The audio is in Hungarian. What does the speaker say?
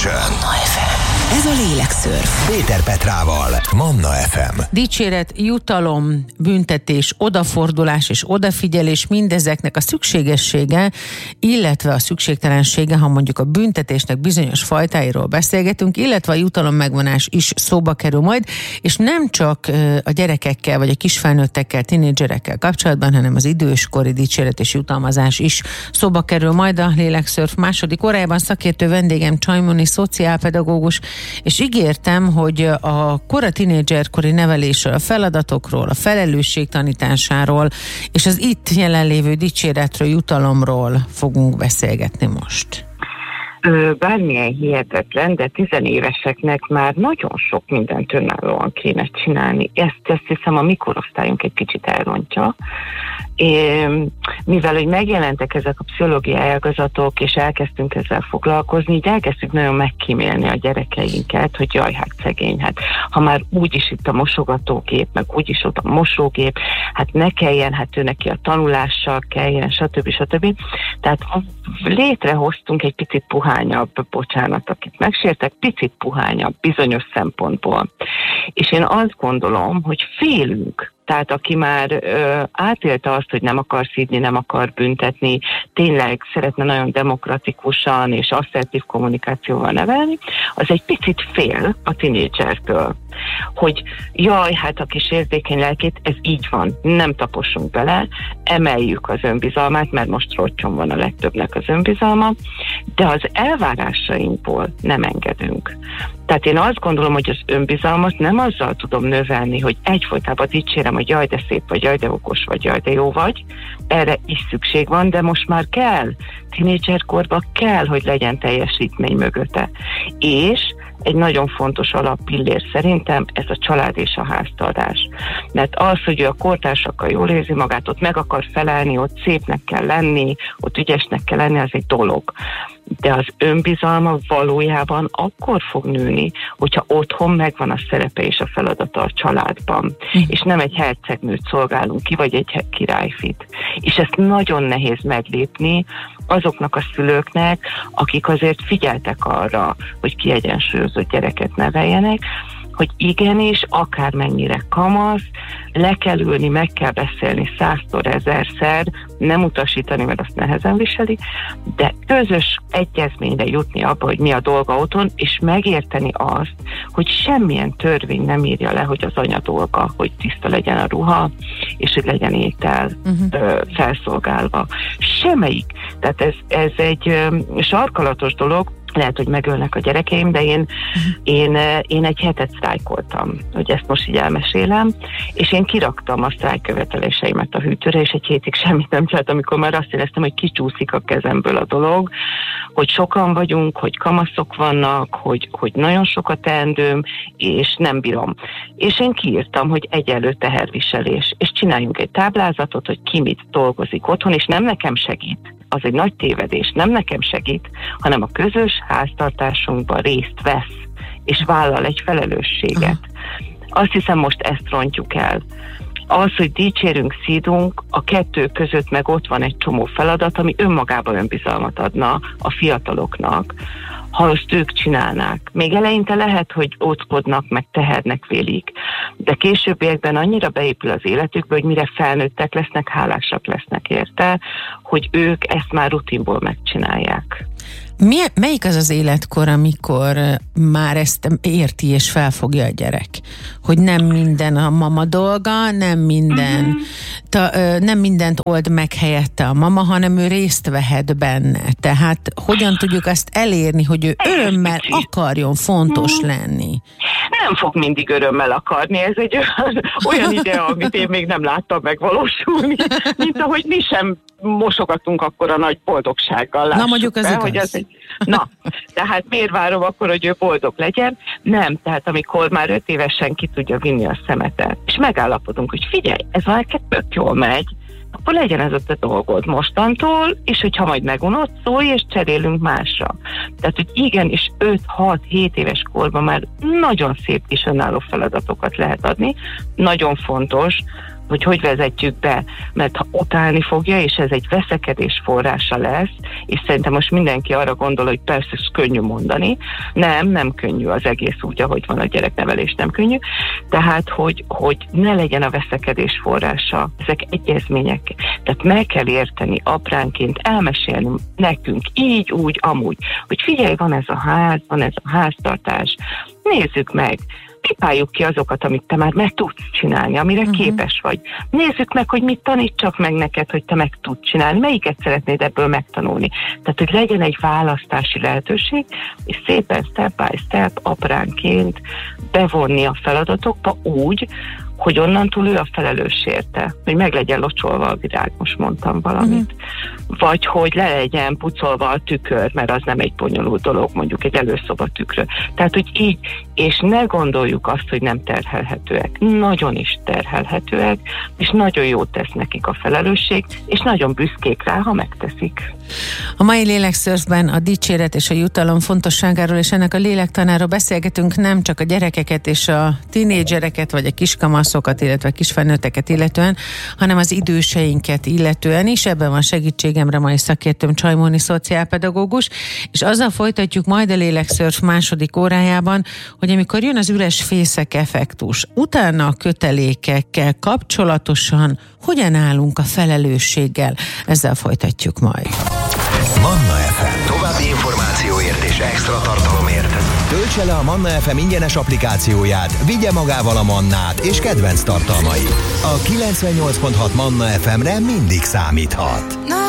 Station. Manna FM. Ez a Lélekszörf. Péter Petrával, Manna FM. Dicséret, jutalom, büntetés, odafordulás és odafigyelés, mindezeknek a szükségessége, illetve a szükségtelensége, ha mondjuk a büntetésnek bizonyos fajtáiról beszélgetünk, illetve a jutalom megvonás is szóba kerül majd, és nem csak a gyerekekkel vagy a kisfelnőttekkel, tinédzserekkel kapcsolatban, hanem az időskori dicséret és jutalmazás is szóba kerül majd a Lélekszörf második órájában. Szakértő vendégem Csajmoni szociálpedagógus, és ígértem, hogy a kora tinédzserkori nevelésről, a feladatokról, a felelősség tanításáról és az itt jelenlévő dicséretről, jutalomról fogunk beszélgetni most. Bármilyen hihetetlen, de 10 éveseknek már nagyon sok mindent önállóan kéne csinálni. Ezt hiszem a mi korosztályunk egy kicsit elrontja. Mivel hogy megjelentek ezek a pszichológiai ágazatok, és elkezdtünk ezzel foglalkozni, így elkezdtük nagyon megkímélni a gyerekeinket, hogy jaj, hát szegény, hát ha már úgyis itt a mosogatógép, meg úgyis ott a mosógép, hát ne kelljen, hát ő neki a tanulással kelljen, stb. Tehát létrehoztunk egy picit puhányabb, bocsánat, akit megsértek, picit puhányabb bizonyos szempontból. És én azt gondolom, hogy félünk. Tehát aki már átélte azt, hogy nem akar szídni, nem akar büntetni, tényleg szeretne nagyon demokratikusan és asszertív kommunikációval nevelni, az egy picit fél a tinédzsertől. Hogy jaj, hát a kis érzékeny lelkét, ez így van, nem taposunk bele, emeljük az önbizalmát, mert most rottyon van a legtöbbnek az önbizalma, de az elvárásainkból nem engedünk. Tehát én azt gondolom, hogy az önbizalmat nem azzal tudom növelni, hogy egyfolytában dicsérem, hogy jaj, de szép vagy, jaj, de okos vagy, jaj, de jó vagy. Erre is szükség van, de most már kell, tínédzserkorban kell, hogy legyen teljesítmény mögötte. És egy nagyon fontos alappillér szerintem ez a család és a háztartás. Mert az, hogy ő a kortársakkal jól érzi magát, ott meg akar felelni, ott szépnek kell lenni, ott ügyesnek kell lenni, az egy dolog. De az önbizalma valójában akkor fog nőni, hogyha otthon megvan a szerepe és a feladata a családban. És nem egy hercegnőt szolgálunk ki, vagy egy királyfit. És ezt nagyon nehéz meglépni azoknak a szülőknek, akik azért figyeltek arra, hogy kiegyensúlyozott gyereket neveljenek, hogy igenis, akármennyire kamasz, le kell ülni, meg kell beszélni 100-szor, 1000-szer, nem utasítani, mert azt nehezen viseli, de közös egyezményre jutni abba, hogy mi a dolga otthon, és megérteni azt, hogy semmilyen törvény nem írja le, hogy az anya dolga, hogy tiszta legyen a ruha, és hogy legyen étel felszolgálva. Semmelyik. Tehát ez egy sarkalatos dolog. Lehet, hogy megölnek a gyerekeim, de én egy hetet sztrájkoltam, hogy ezt most így elmesélem, és én kiraktam a sztrájkköveteléseimet a hűtőre, és egy hétig semmit nem csináltam, amikor már azt éreztem, hogy kicsúszik a kezemből a dolog, hogy sokan vagyunk, hogy kamaszok vannak, hogy nagyon sok a teendőm, és nem bírom. És én kiírtam, hogy egyenlő teherviselés, és csináljunk egy táblázatot, hogy ki mit dolgozik otthon, és nem nekem segít. Az egy nagy tévedés, nem nekem segít, hanem a közös háztartásunkban részt vesz, és vállal egy felelősséget. Azt hiszem, most ezt rontjuk el. Az, hogy dicsérünk, szídunk, a kettő között meg ott van egy csomó feladat, ami önmagában önbizalmat adna a fiataloknak, ha azt ők csinálnák. Még eleinte lehet, hogy óckodnak, meg tehernek vélik, de későbbiekben annyira beépül az életükbe, hogy mire felnőttek lesznek, hálásak lesznek érte, hogy ők ezt már rutinból megcsinálják. Melyik az az életkor, amikor már ezt érti és felfogja a gyerek? Hogy nem minden a mama dolga, nem mindent old meg helyette a mama, hanem ő részt vehet benne. Tehát hogyan tudjuk ezt elérni, hogy ő örömmel akarjon fontos lenni? Nem fog mindig örömmel akarni, ez egy olyan idea, amit én még nem láttam megvalósulni, mint ahogy mi sem mosogatunk akkor a nagy boldogsággal. Na mondjuk az igaz. Tehát miért várom akkor, hogy ő boldog legyen? Nem, tehát amikor már 5 évesen ki tudja vinni a szemetet, és megállapodunk, hogy figyelj, ez már tök jól megy, akkor legyen ez a te dolgod mostantól, és hogyha majd megunod, szólj, és cserélünk másra. Tehát, hogy igenis 5-6-7 éves korban már nagyon szép kis önálló feladatokat lehet adni. Nagyon fontos, hogy vezetjük be, mert ha utálni fogja, és ez egy veszekedés forrása lesz, és szerintem most mindenki arra gondol, hogy persze ez könnyű mondani. Nem könnyű az egész úgy, ahogy van a gyereknevelés, nem könnyű. Tehát, hogy ne legyen a veszekedés forrása. Ezek egyezmények. Tehát meg kell érteni apránként, elmesélni nekünk így, úgy, amúgy, hogy figyelj, van ez a ház, van ez a háztartás, nézzük meg, pipáljuk ki azokat, amit te már meg tudsz csinálni, amire képes vagy. Nézzük meg, hogy mit tanítsak meg neked, hogy te meg tudsz csinálni, melyiket szeretnéd ebből megtanulni. Tehát, hogy legyen egy választási lehetőség, és szépen step by step, apránként bevonni a feladatokba úgy, hogy onnantól ő a felelős érte, hogy meg legyen locsolva a virág, most mondtam valamit. Vagy hogy le legyen pucolva a tükör, mert az nem egy bonyolult dolog, mondjuk egy előszoba tükrö. Tehát, hogy így, és ne gondoljuk azt, hogy nem terhelhetőek. Nagyon is terhelhetőek, és nagyon jót tesz nekik a felelősség, és nagyon büszkék rá, ha megteszik. A mai Lélekszörfben a dicséret és a jutalom fontosságáról és ennek a lélektanáról beszélgetünk, nem csak a gyerekeket és a tinédzsereket, vagy a kiskamaszokat, illetve a kisfelnőtteket illetően, hanem az időseinket illetően is. Ebben van segítségemre mai szakértőm, Csajmóni szociálpedagógus, és azzal folytatjuk majd a Lélekszörf második órájában, hogy amikor jön az üres fészek effektus, utána a kötelékekkel kapcsolatosan hogyan állunk a felelősséggel. Ezzel folytatjuk majd. Manna FM. További információért és extra tartalomért töltse le a Manna FM ingyenes applikációját, vigye magával a Mannát és kedvenc tartalmait. A 98.6 Manna FM-re mindig számíthat.